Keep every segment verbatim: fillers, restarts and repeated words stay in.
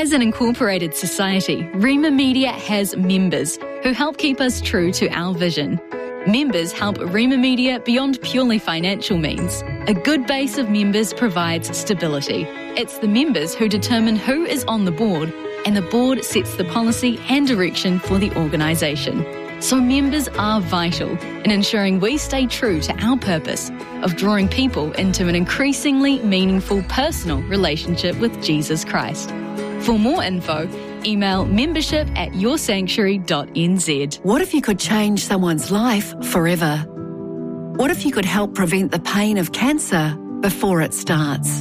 As an incorporated society, Rima Media has members who help keep us true to our vision. Members help Rima Media beyond purely financial means. A good base of members provides stability. It's the members who determine who is on the board, and the board sets the policy and direction for the organisation. So members are vital in ensuring we stay true to our purpose of drawing people into an increasingly meaningful personal relationship with Jesus Christ. For more info, email membership at your sanctuary dot n z. What if you could change someone's life forever? What if you could help prevent the pain of cancer before it starts?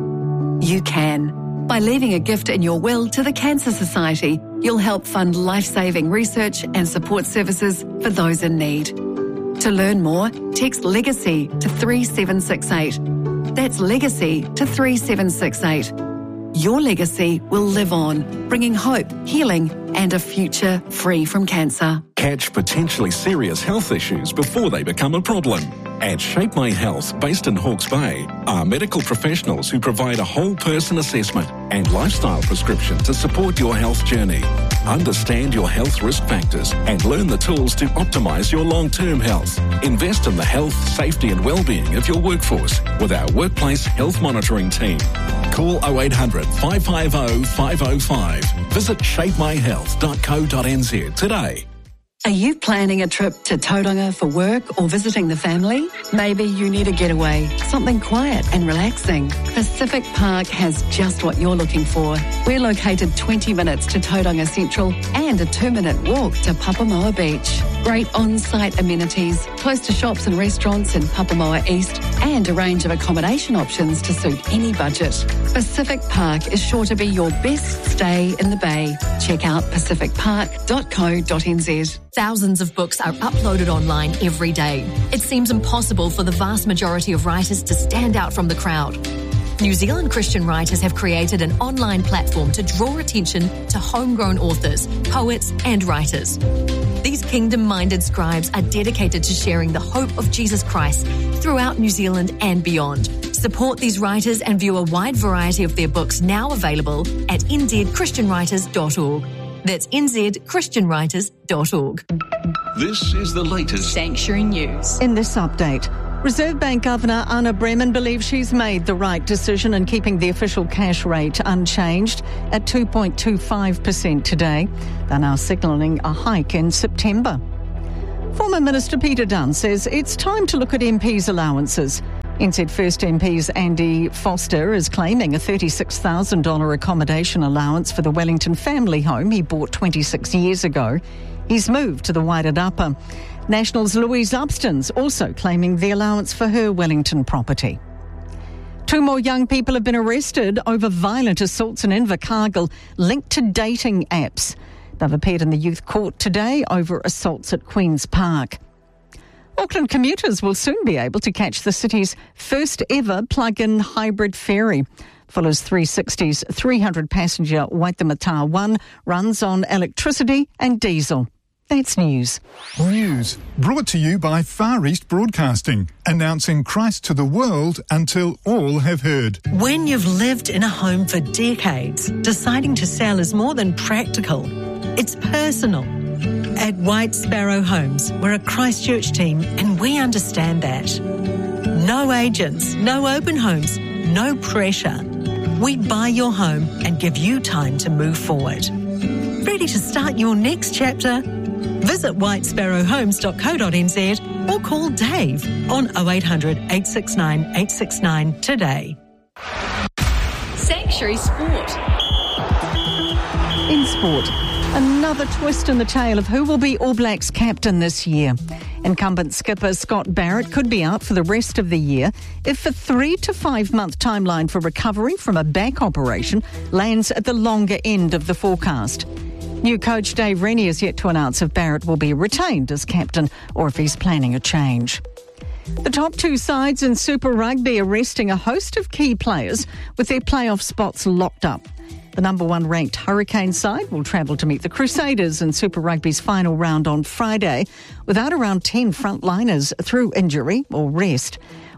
You can. By leaving a gift in your will to the Cancer Society, you'll help fund life-saving research and support services for those in need. To learn more, text LEGACY to three seven six eight. That's LEGACY to three seven six eight. Your legacy will live on, bringing hope, healing, and a future free from cancer. Catch potentially serious health issues before they become a problem. At Shape My Health, based in Hawke's Bay, are medical professionals who provide a whole person assessment and lifestyle prescription to support your health journey. Understand your health risk factors and learn the tools to optimise your long-term health. Invest in the health, safety and well-being of your workforce with our workplace health monitoring team. Call oh eight hundred, five five oh, five oh five. Visit shape my health dot co dot n z today. Are you planning a trip to Tauranga for work or visiting the family? Maybe you need a getaway, something quiet and relaxing. Pacific Park has just what you're looking for. We're located twenty minutes to Tauranga Central and a two-minute walk to Papamoa Beach. Great on-site amenities, close to shops and restaurants in Papamoa East, and a range of accommodation options to suit any budget. Pacific Park is sure to be your best stay in the Bay. Check out pacific park dot co dot n z. Thousands of books are uploaded online every day. It seems impossible for the vast majority of writers to stand out from the crowd. New Zealand Christian writers have created an online platform to draw attention to homegrown authors, poets and writers. These kingdom-minded scribes are dedicated to sharing the hope of Jesus Christ throughout New Zealand and beyond. Support these writers and view a wide variety of their books now available at n z christian writers dot org. That's n z christian writers dot org. This is the latest Sanctuary News. In this update, Reserve Bank Governor Anna Bremen believes she's made the right decision in keeping the official cash rate unchanged at two point two five percent today. They're now signalling a hike in September. Former Minister Peter Dunn says it's time to look at M Ps' allowances. N Z First M P's Andy Foster is claiming a thirty-six thousand dollars accommodation allowance for the Wellington family home he bought twenty-six years ago. He's moved to the Wairarapa. National's Louise Upston's also claiming the allowance for her Wellington property. Two more young people have been arrested over violent assaults in Invercargill linked to dating apps. They've appeared in the youth court today over assaults at Queen's Park. Auckland commuters will soon be able to catch the city's first ever plug-in hybrid ferry. Fuller's three sixty's three hundred passenger Waitemata one runs on electricity and diesel. That's news. News brought to you by Far East Broadcasting, announcing Christ to the world until all have heard. When you've lived in a home for decades, deciding to sell is more than practical. It's personal. At White Sparrow Homes, we're a Christchurch team and we understand that. No agents, no open homes, no pressure. We buy your home and give you time to move forward. Ready to start your next chapter? Visit white sparrow homes dot co dot n z or call Dave on oh eight hundred, eight six nine, eight six nine today. Sanctuary Sport. In sport, another twist in the tale of who will be All Blacks captain this year. Incumbent skipper Scott Barrett could be out for the rest of the year if a three to five month timeline for recovery from a back operation lands at the longer end of the forecast. New coach Dave Rennie is yet to announce if Barrett will be retained as captain or if he's planning a change. The top two sides in Super Rugby are resting a host of key players with their playoff spots locked up. The number one ranked Hurricane side will travel to meet the Crusaders in Super Rugby's final round on Friday without around ten frontliners through injury or rest.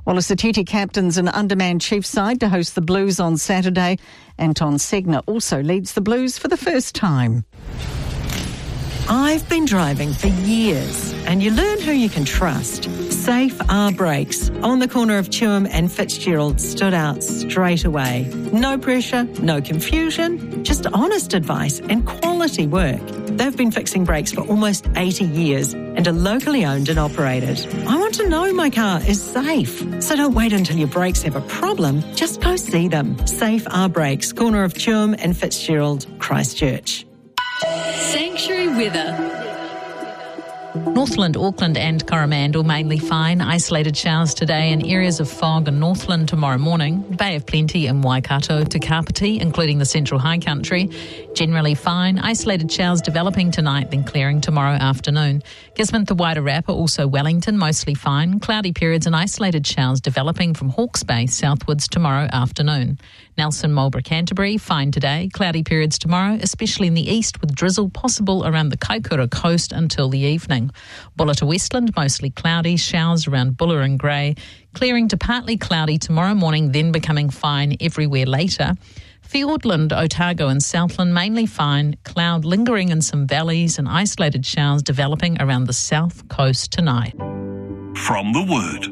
Wallace Atiti captains an undermanned Chiefs side to host the Blues on Saturday. Anton Segner also leads the Blues for the first time. I've been driving for years, and you learn who you can trust. Safe R Brakes on the corner of Tuam and Fitzgerald stood out straight away. No pressure, no confusion, just honest advice and quality work. They've been fixing brakes for almost eighty years and are locally owned and operated. I want to know my car is safe, so don't wait until your brakes have a problem. Just go see them. Safe R Brakes, corner of Tuam and Fitzgerald, Christchurch. Sanctuary weather. Northland, Auckland and Coromandel mainly fine. Isolated showers today and areas of fog in Northland tomorrow morning. Bay of Plenty in Waikato to Kapiti, including the Central High Country. Generally fine. Isolated showers developing tonight, then clearing tomorrow afternoon. Gisborne to Wairarapa, also Wellington, mostly fine. Cloudy periods and isolated showers developing from Hawke's Bay southwards tomorrow afternoon. Nelson, Marlborough, Canterbury, fine today. Cloudy periods tomorrow, especially in the east with drizzle possible around the Kaikoura coast until the evening. Bulla to Westland, mostly cloudy, showers around Bulla and Grey. Clearing to partly cloudy tomorrow morning, then becoming fine everywhere later. Fiordland, Otago and Southland, mainly fine. Cloud lingering in some valleys and isolated showers developing around the south coast tonight. From the Word.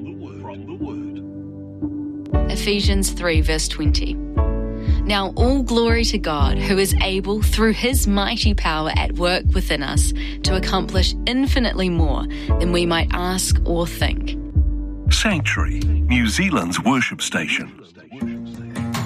Ephesians three verse twenty. Now all glory to God, who is able through his mighty power at work within us to accomplish infinitely more than we might ask or think. Sanctuary, New Zealand's worship station.